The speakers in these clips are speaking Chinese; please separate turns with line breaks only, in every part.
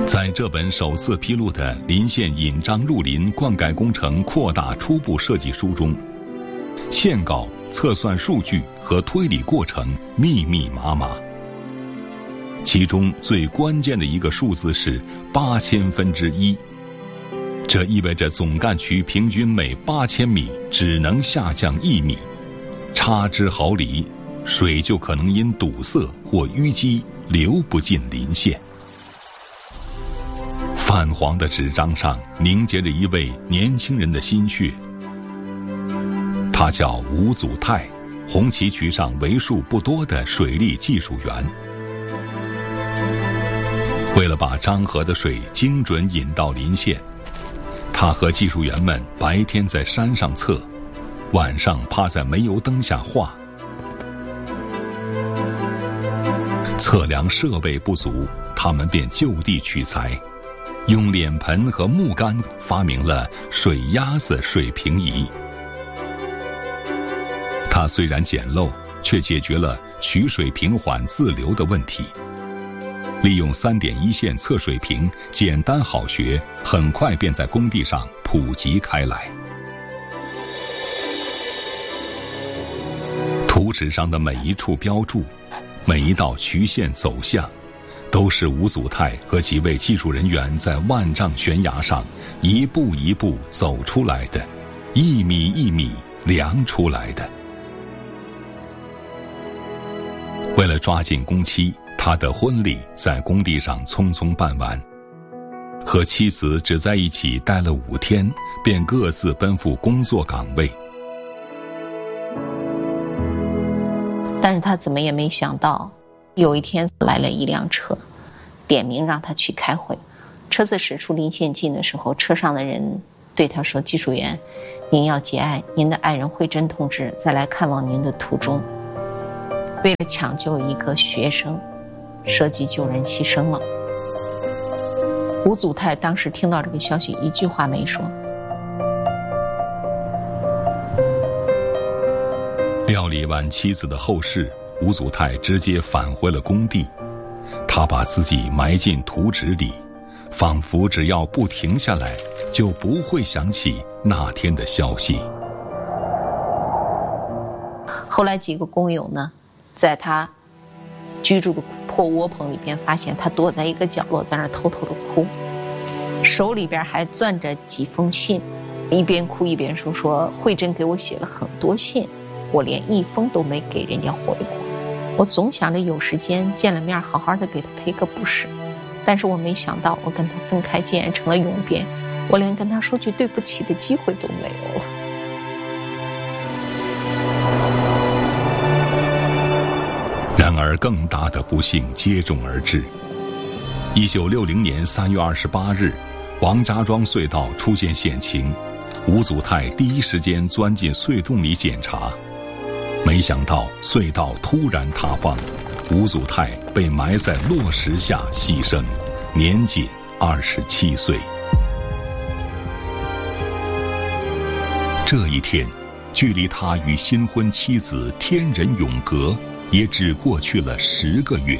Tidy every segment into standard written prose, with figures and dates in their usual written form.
在这本首次披露的临县引漳入林灌溉工程扩大初步设计书中，线稿、测算数据和推理过程密密麻麻。其中最关键的一个数字是8000分之一，这意味着总干渠平均每8000米只能下降1米，差之毫厘，水就可能因堵塞或淤积流不进林县。泛黄的纸张上凝结着一位年轻人的心血，他叫吴祖泰，红旗渠上为数不多的水利技术员。为了把漳河的水精准引到林县，他和技术员们白天在山上测，晚上趴在煤油灯下画。测量设备不足，他们便就地取材，用脸盆和木杆发明了水鸭子水平仪。它虽然简陋，却解决了取水平缓自流的问题。利用3.1线测水平，简单好学，很快便在工地上普及开来。图纸上的每一处标注，每一道渠线走向，都是吴祖泰和几位技术人员在万丈悬崖上一步一步走出来的，一米一米量出来的。为了抓紧工期，他的婚礼在工地上匆匆办完，和妻子只在一起待了5天，便各自奔赴工作岗位。
但是他怎么也没想到，有一天来了一辆车，点名让他去开会。车子驶出临县境的时候，车上的人对他说：“技术员，您要节哀，您的爱人慧珍同志在来看望您的途中，为了抢救一个学生，舍己救人牺牲了。”吴祖泰当时听到这个消息，一句话没说。
料理完妻子的后事，吴祖泰直接返回了工地。他把自己埋进图纸里，仿佛只要不停下来，就不会想起那天的消息。
后来几个工友呢，在他居住的破窝棚里边发现他躲在一个角落，在那儿偷偷的哭，手里边还攥着几封信，一边哭一边说慧珍给我写了很多信，我连一封都没给人家回过。我总想着有时间见了面好好的给他赔个不是，但是我没想到我跟他分开竟然成了永别，我连跟他说句对不起的机会都没有了。
然而更大的不幸接踵而至。1960年3月28日，王家庄隧道出现险情，吴祖泰第一时间钻进隧洞里检查，没想到隧道突然塌方，吴祖泰被埋在落石下牺牲，年仅27岁。这一天，距离他与新婚妻子天人永隔也只过去了10个月。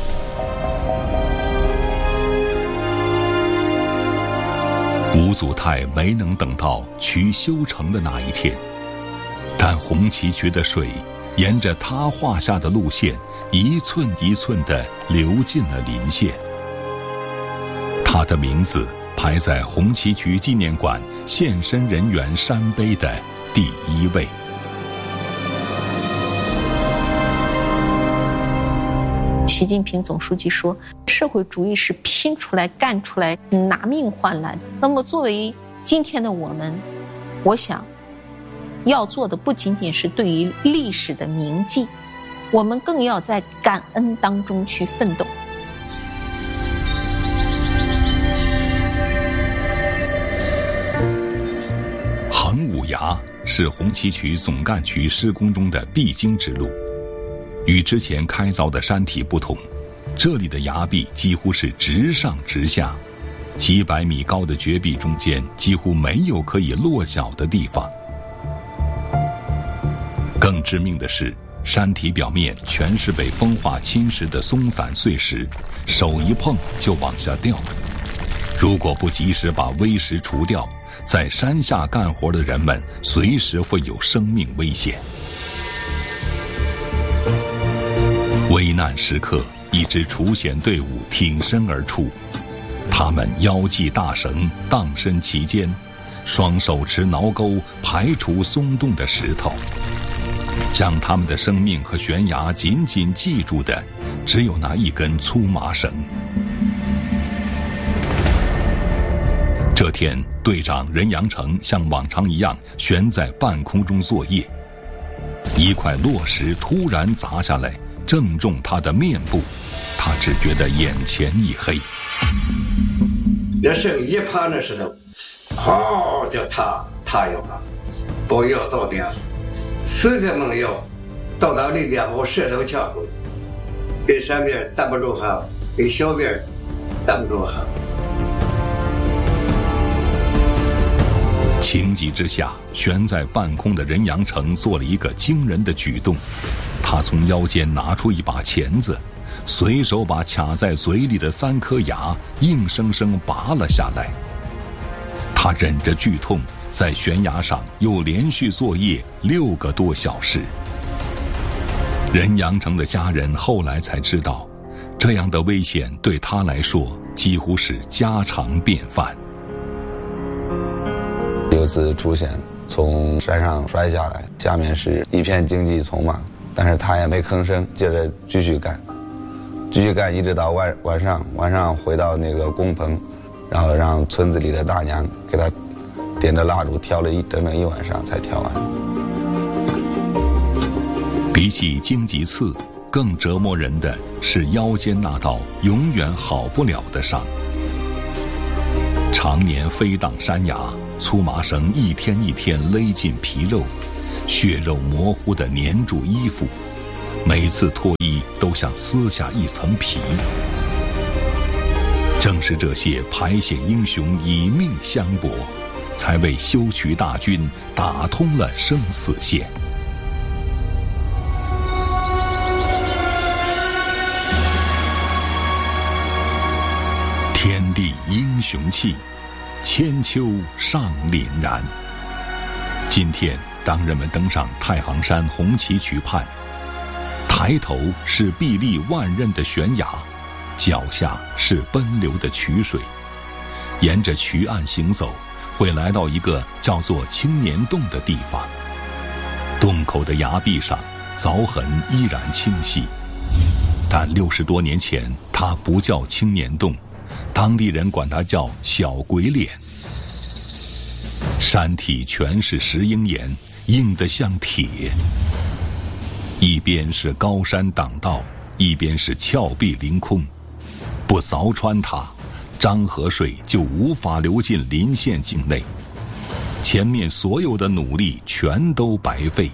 吴祖泰没能等到渠修成的那一天，但红旗渠的水沿着他画下的路线一寸一寸地流进了临县。他的名字排在红旗渠纪念馆献身人员山碑的第1位。
习近平总书记说，社会主义是拼出来干出来拿命换来的。那么作为今天的我们，我想要做的不仅仅是对于历史的铭记，我们更要在感恩当中去奋斗。
横五崖是红旗渠总干渠施工中的必经之路。与之前开凿的山体不同，这里的崖壁几乎是直上直下，几百米高的绝壁中间几乎没有可以落脚的地方。更致命的是，山体表面全是被风化侵蚀的松散碎石，手一碰就往下掉， 如果不及时把危石除掉，在山下干活的人们随时会有生命危险。危难时刻，一支除险队伍挺身而出，他们腰系大绳，荡身其间，双手持挠钩，排除松动的石头。将他们的生命和悬崖紧紧系住的，只有那一根粗麻绳。这天，队长任阳城像往常一样悬在半空中作业，一块落石突然砸下来，正中他的面部，他只觉得眼前一黑。
那绳一趴那石头，好就塌下了，不要早点，死的没有，到那里边把石头抢住，给山边挡不住哈，给小边挡不住哈。
情急之下，悬在半空的任阳城做了一个惊人的举动，他从腰间拿出一把钳子，随手把卡在嘴里的3颗牙硬生生拔了下来。他忍着剧痛，在悬崖上又连续作业6个多小时。任阳城的家人后来才知道，这样的危险对他来说几乎是家常便饭。
有次出险，从山上摔下来，下面是一片荆棘丛嘛，但是他也没吭声，接着继续干，一直到晚上回到那个工棚，然后让村子里的大娘给他点着蜡烛挑了整整一晚上才挑完。
比起荆棘刺，更折磨人的是腰间那道永远好不了的伤。常年飞荡山崖，粗麻绳一天一天勒进皮肉，血肉模糊地粘住衣服，每次脱衣都像撕下一层皮。正是这些排险英雄以命相搏，才为修渠大军打通了生死线。天地英雄气，千秋尚凛然。今天，当人们登上太行山红旗渠畔，抬头是壁立万仞的悬崖，脚下是奔流的渠水。沿着渠岸行走，会来到一个叫做青年洞的地方。洞口的崖壁上，凿痕依然清晰，但60多年前，它不叫青年洞，当地人管它叫小鬼脸。山体全是石英岩，硬得像铁。一边是高山挡道，一边是峭壁凌空，不凿穿它，漳河水就无法流进临县境内，前面所有的努力全都白费。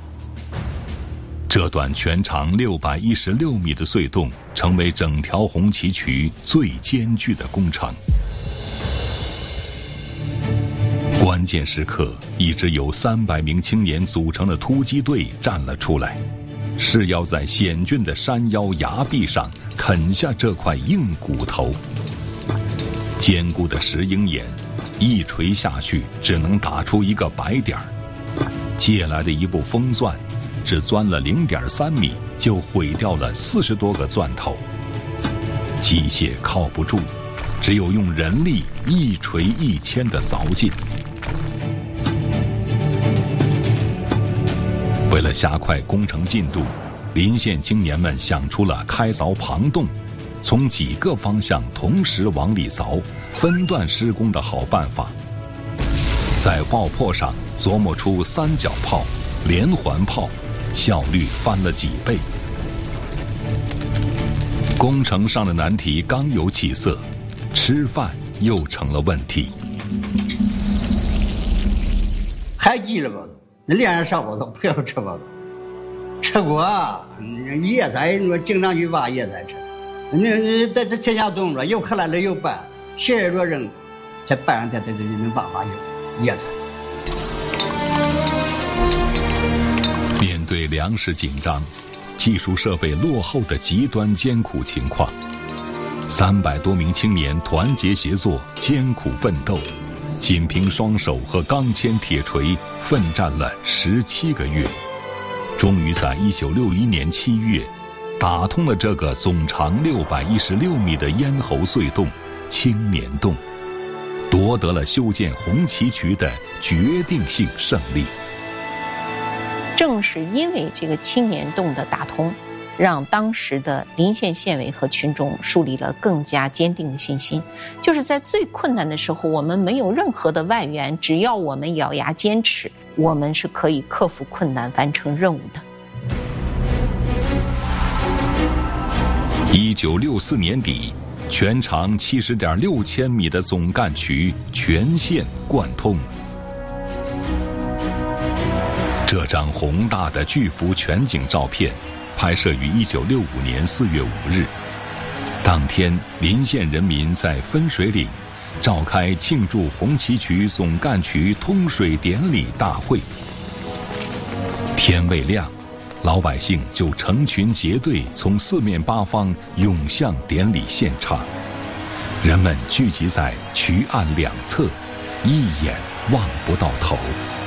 这段全长616米的隧洞，成为整条红旗渠最艰巨的工程。关键时刻，一支由300名青年组成的突击队站了出来，是要在险峻的山腰崖壁上啃下这块硬骨头。坚固的石英岩一锤下去，只能打出一个白点儿。借来的一部风钻，只钻了0.3米，就毁掉了40多个钻头。机械靠不住，只有用人力一锤一钎的凿进。为了加快工程进度，临县青年们想出了开凿旁洞，从几个方向同时往里凿，分段施工的好办法。在爆破上琢磨出3角炮、连环炮，效率翻了几倍。工程上的难题刚有起色，吃饭又成了问题。
还记了吧？那2人烧锅头不要吃包子，吃过野菜，你说经常去挖野菜吃。你在这天下冻着，又喝来了又拌，写着扔，才拌上才能挖野菜。
面对粮食紧张、技术设备落后的极端艰苦情况， 300多名青年团结协作，艰苦奋斗，仅凭双手和钢钎铁锤奋战了17个月，终于在1961年7月打通了这个总长616米的咽喉隧洞青年洞，夺得了修建红旗渠的决定性胜利。
正是因为这个青年洞的打通，让当时的临县县委和群众树立了更加坚定的信心，就是在最困难的时候，我们没有任何的外援，只要我们咬牙坚持，我们是可以克服困难完成任务的。
1964年底，全长70.6千米的总干渠全线贯通。这张宏大的巨幅全景照片拍摄于1965年4月5日，当天临县人民在分水岭召开庆祝红旗渠总干渠通水典礼大会。天未亮，老百姓就成群结队从四面八方涌向典礼现场，人们聚集在渠岸两侧，一眼望不到头。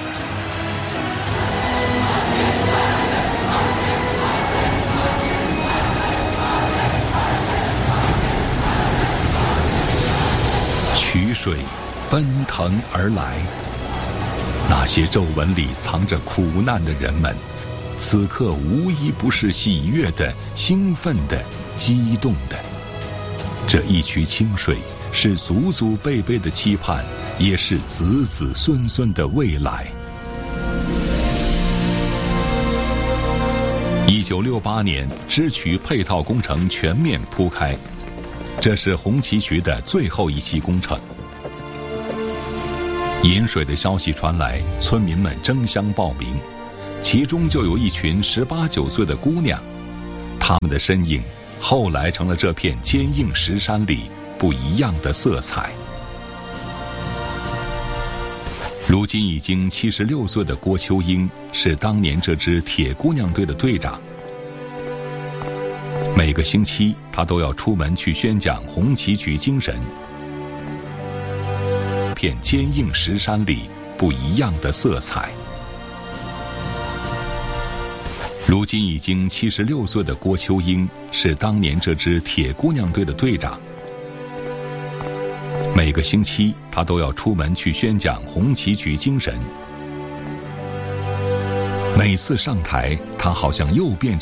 渠水奔腾而来，那些皱纹里藏着苦难的人们，此刻无一不是喜悦的、兴奋的、激动的。这一渠清水是祖祖辈辈的期盼，也是子子孙孙的未来。1968年，支渠配套工程全面铺开，这是红旗渠的最后一期工程。饮水的消息传来，村民们争相报名，其中就有一群18、19岁的姑娘，她们的身影后来成了这片坚硬石山里不一样的色彩。如今已经76岁的郭秋英是当年这支铁姑娘队的队长。每个星期，她都要出门去宣讲红旗渠精神。片坚硬石山里不一样的色彩。如今已经76岁的郭秋英是当年这支铁姑娘队的队长。每个星期，她都要出门去宣讲红旗渠精神。每次上台，她好像又变成